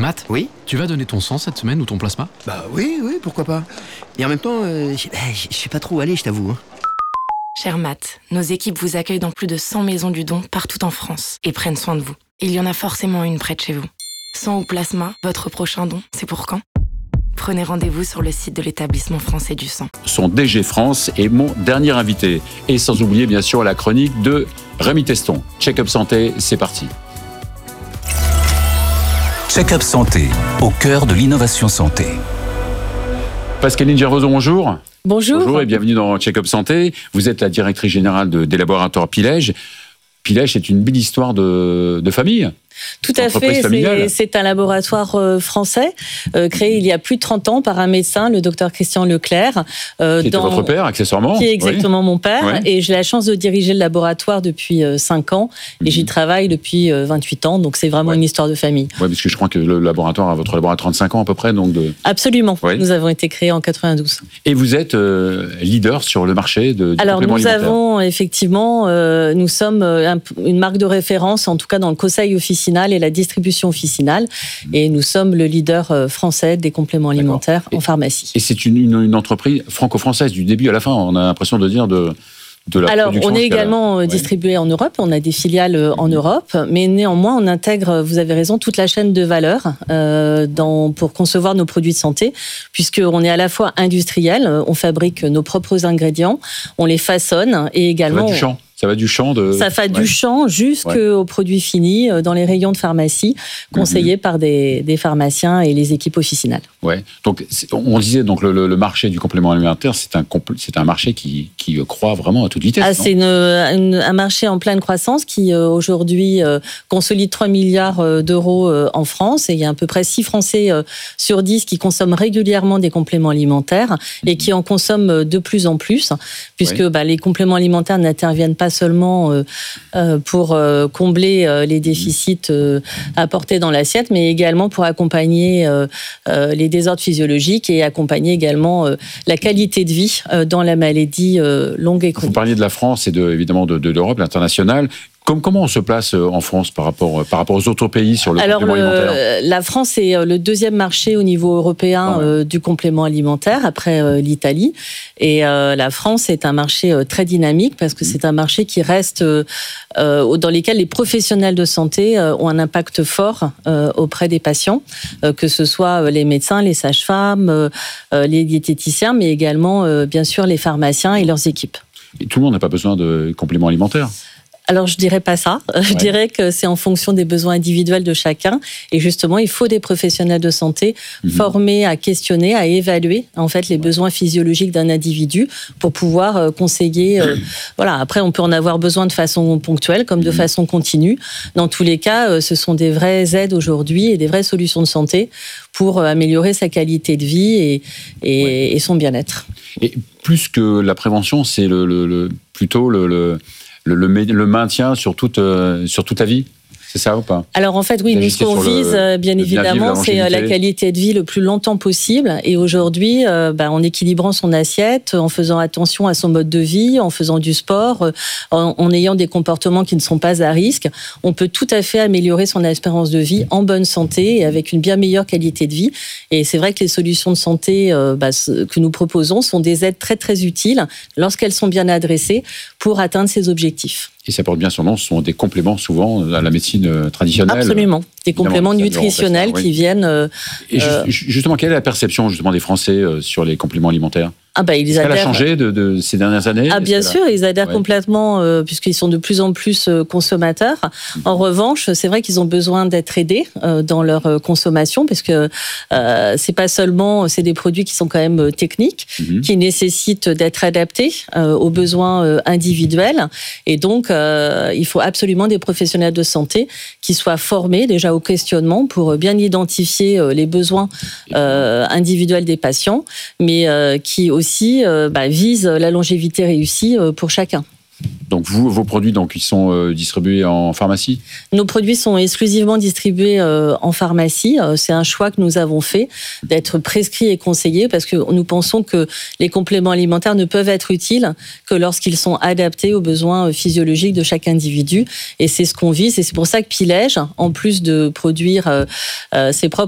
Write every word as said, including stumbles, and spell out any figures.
Matt, Oui ? tu vas donner ton sang cette semaine ou ton plasma ? Bah oui, oui, pourquoi pas. Et en même temps, euh, je je sais pas trop où aller, je t'avoue. hein. Cher Matt, nos équipes vous accueillent dans plus de cent maisons du don partout en France et prennent soin de vous. Il y en a forcément une près de chez vous. Sang ou plasma, votre prochain don, c'est pour quand ? Prenez rendez-vous sur le site de l'établissement français du sang. Son D G France est mon dernier invité. Et sans oublier bien sûr la chronique de Rémi Teston. Check-up santé, c'est parti. Check-up santé, au cœur de l'innovation santé. Pascaline Gervoso, bonjour. Bonjour. Bonjour et bienvenue dans Check-up santé. Vous êtes la directrice générale de, des laboratoires Pilège. Pilège est une belle histoire de, de famille. Tout à fait, c'est, c'est un laboratoire euh, français euh, créé il y a plus de trente ans par un médecin, le docteur Christian Leclerc. Euh, qui était dans, votre père, accessoirement. Qui est exactement oui. mon père. Oui. Et j'ai la chance de diriger le laboratoire depuis euh, cinq ans. Et mmh. j'y travaille depuis euh, vingt-huit ans. Donc c'est vraiment ouais. une histoire de famille. Oui, parce que je crois que le laboratoire, votre laboratoire a trente-cinq ans à peu près. Donc de... Absolument. Oui. Nous avons été créés en quatre-vingt-douze. Et vous êtes euh, leader sur le marché de, du Alors complément nous alimentaire. avons effectivement, euh, nous sommes un, une marque de référence, en tout cas dans le conseil officinal et la distribution officinale, et nous sommes le leader français des compléments alimentaires en pharmacie. Et c'est une, une, une entreprise franco-française du début à la fin, on a l'impression de dire de... De la Alors, on est également la... distribué ouais. en Europe, on a des filiales mmh. en Europe, mais néanmoins, on intègre, vous avez raison, toute la chaîne de valeur euh, dans, pour concevoir nos produits de santé, puisqu'on est à la fois industriel, on fabrique nos propres ingrédients, on les façonne, et également... Ça va du champ. Ça va du champ de... Ça va ouais. du champ jusqu'aux ouais. produits finis dans les rayons de pharmacie, conseillés mmh. par des, des pharmaciens et les équipes officinales. Ouais. Donc, on disait donc le, le marché du complément alimentaire, c'est un, c'est un marché qui, qui croît vraiment à toute vitesse. Ah, c'est une, une, un marché en pleine croissance qui euh, aujourd'hui euh, consolide trois milliards d'euros euh, en France, et il y a à peu près six Français euh, sur dix qui consomment régulièrement des compléments alimentaires mmh. et qui en consomment de plus en plus, puisque ouais. bah, les compléments alimentaires n'interviennent pas seulement euh, euh, pour euh, combler euh, les déficits euh, apportés dans l'assiette, mais également pour accompagner euh, euh, les désordres physiologiques et accompagner également euh, la qualité de vie euh, dans la maladie euh, longue et chronique. Vous parliez de la France et de, évidemment de, de l'Europe, l'international. Comment on se place en France par rapport, par rapport aux autres pays sur le Alors complément le, alimentaire ? La France est le deuxième marché au niveau européen ah ouais. euh, du complément alimentaire, après euh, l'Italie. Et euh, la France est un marché euh, très dynamique, parce que mmh. c'est un marché qui reste, euh, euh, dans lequel les professionnels de santé euh, ont un impact fort euh, auprès des patients, euh, que ce soit les médecins, les sages-femmes, euh, les diététiciens, mais également, euh, bien sûr, les pharmaciens et leurs équipes. Et tout le monde n'a pas besoin de compléments alimentaires ? Alors, je dirais pas ça. Je ouais. dirais que c'est en fonction des besoins individuels de chacun. Et justement, il faut des professionnels de santé mmh. formés à questionner, à évaluer, en fait, les ouais. besoins physiologiques d'un individu pour pouvoir conseiller. Euh, voilà. Après, on peut en avoir besoin de façon ponctuelle comme de mmh. façon continue. Dans tous les cas, ce sont des vraies aides aujourd'hui et des vraies solutions de santé pour améliorer sa qualité de vie et, et, ouais. et son bien-être. Et plus que la prévention, c'est le, le, le plutôt le, le Le, le, le maintien sur toute, euh, sur toute la vie, c'est ça ou pas ? Alors en fait, oui, nous, ce qu'on vise, le, bien le évidemment, bien c'est la qualité de vie le plus longtemps possible. Et aujourd'hui, euh, bah, en équilibrant son assiette, en faisant attention à son mode de vie, en faisant du sport, euh, en, en ayant des comportements qui ne sont pas à risque, on peut tout à fait améliorer son espérance de vie en bonne santé et avec une bien meilleure qualité de vie. Et c'est vrai que les solutions de santé euh, bah, que nous proposons sont des aides très très utiles lorsqu'elles sont bien adressées pour atteindre ces objectifs. Et ça porte bien son nom, ce sont des compléments souvent à la médecine traditionnelle. Absolument, des compléments nutritionnels oui. qui viennent... Euh, Et euh, justement, quelle est la perception justement des Français sur les compléments alimentaires ? Ah bah, ils Est-ce adhèrent. qu'elle a changé de, de ces dernières années ? Ah bien sûr, ils adhèrent ouais. complètement euh, puisqu'ils sont de plus en plus euh, consommateurs. Mmh. En revanche, c'est vrai qu'ils ont besoin d'être aidés euh, dans leur euh, consommation, parce que euh, c'est pas seulement, c'est des produits qui sont quand même euh, techniques, mmh. qui nécessitent d'être adaptés euh, aux besoins euh, individuels. Et donc, euh, il faut absolument des professionnels de santé qui soient formés déjà au questionnement pour bien identifier euh, les besoins euh, individuels des patients, mais euh, qui aussi euh, bah, vise la longévité réussie euh, pour chacun. Donc vous, vos produits, donc, ils sont euh, distribués en pharmacie ? Nos produits sont exclusivement distribués euh, en pharmacie. Euh, c'est un choix que nous avons fait d'être prescrits et conseillés, parce que nous pensons que les compléments alimentaires ne peuvent être utiles que lorsqu'ils sont adaptés aux besoins physiologiques de chaque individu. Et c'est ce qu'on vise. Et c'est pour ça que Pilège, en plus de produire euh, euh, ses propres